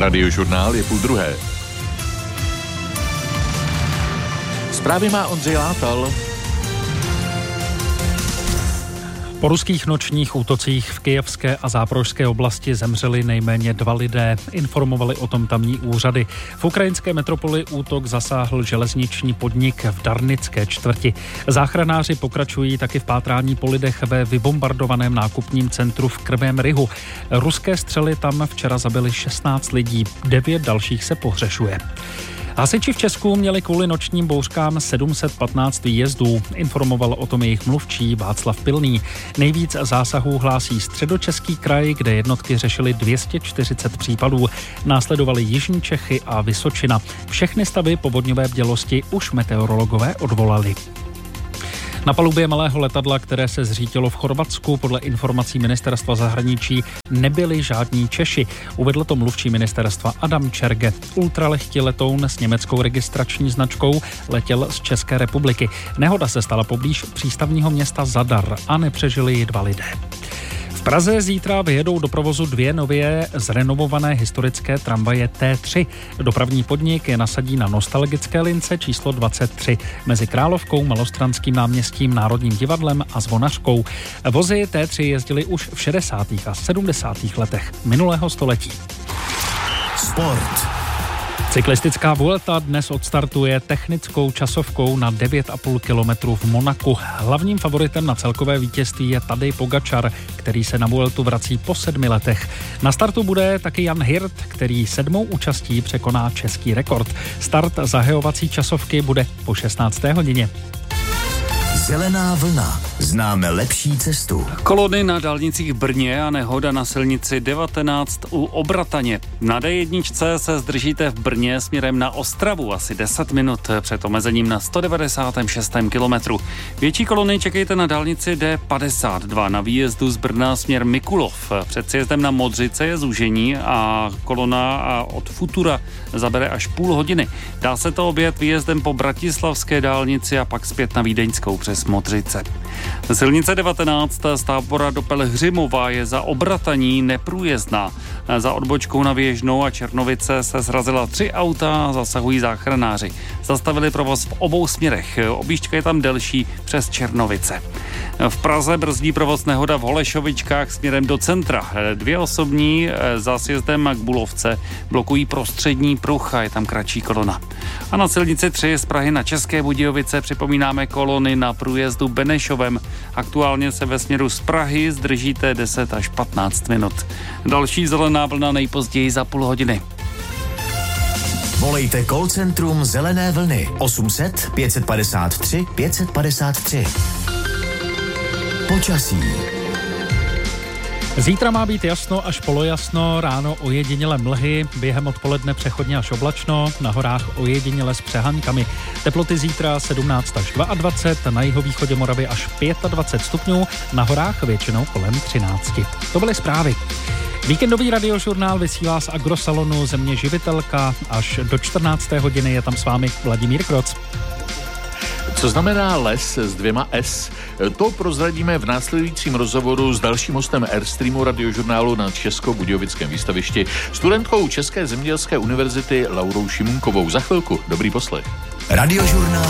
Radiožurnál je 12:30. Zprávy má Ondřej Látal. Po ruských nočních útocích v kyjevské a záporožské oblasti zemřeli nejméně 2 lidé, informovali o tom tamní úřady. V ukrajinské metropoli útok zasáhl železniční podnik v Darnické čtvrti. Záchranáři pokračují taky v pátrání po lidech ve vybombardovaném nákupním centru v Krvém Rihu. Ruské střely tam včera zabily 16 lidí, 9 dalších se pohřešuje. Hasiči v Česku měli kvůli nočním bouřkám 715 výjezdů. Informoval o tom jejich mluvčí Václav Pilný. Nejvíc zásahů hlásí Středočeský kraj, kde jednotky řešily 240 případů. Následovaly Jižní Čechy a Vysočina. Všechny stavy povodňové bdělosti už meteorologové odvolali. Na palubě malého letadla, které se zřítilo v Chorvatsku, podle informací ministerstva zahraničí nebyli žádní Češi. Uvedl to mluvčí ministerstva Adam Čerge. Ultralehký letoun s německou registrační značkou letěl z České republiky. Nehoda se stala poblíž přístavního města Zadar a nepřežili ji 2 lidé. V Praze zítra vyjedou do provozu 2 nově zrenovované historické tramvaje T3. Dopravní podnik je nasadí na nostalgické lince číslo 23 mezi Královkou, Malostranským náměstím, Národním divadlem a Zvonařkou. Vozy T3 jezdily už v 60. a 70. letech minulého století. Sport. Cyklistická Vuelta dnes odstartuje technickou časovkou na 9,5 kilometru v Monaku. Hlavním favoritem na celkové vítězství je Tadej Pogačar, který se na Vueltu vrací po 7 letech. Na startu bude taky Jan Hirt, který 7. účastí překoná český rekord. Start zahajovací časovky bude po 16. hodině. Zelená vlna. Známe lepší cestu. Kolony na dálnicích v Brně a nehoda na silnici 19 u Obrataně. Na D1 se zdržíte v Brně směrem na Ostravu asi 10 minut před omezením na 196. kilometru. Větší kolony čekejte na dálnici D52 na výjezdu z Brna směr Mikulov. Před sjezdem na Modřice je zúžení a kolona od Futura zabere až půl hodiny. Dá se to objet výjezdem po bratislavské dálnici a pak zpět na Vídeňskou přes Modřice. Silnice 19 z Tábora do Pelhřimova je za Obrataní neprůjezdná. Za odbočkou na Věžnou a Černovice se srazila 3 auta a zasahují záchranáři. Zastavili provoz v obou směrech. Objížďka je tam delší přes Černovice. V Praze brzdí provoz nehoda v Holešovičkách směrem do centra. 2 osobní za sjezdem k Bulovce blokují prostřední pruh a je tam kratší kolona. A na silnici 3 z Prahy na České Budějovice připomínáme kolony na průjezdu Benešovem. Aktuálně se ve směru z Prahy zdržíte 10 až 15 minut. Další zelená vlna nejpozději za půl hodiny. Volejte call centrum Zelené vlny 800 553 553. Počasí. Zítra má být jasno až polojasno, ráno ojediněle mlhy, během odpoledne přechodně až oblačno, na horách ojediněle s přehánkami. Teploty zítra 17 až 22, na jihovýchodě Moravy až 25 stupňů, na horách většinou kolem 13. To byly zprávy. Víkendový radiožurnál vysílá z Agrosalonu Země živitelka. Až do 14. hodiny je tam s vámi Vladimír Kroc. Co znamená les s 2 S? To prozradíme v následujícím rozhovoru s dalším hostem Airstreamu radiožurnálu na Českobudějovickém výstavišti, studentkou České zemědělské univerzity Laurou Šimunkovou. Za chvilku, dobrý poslech. Radiožurnál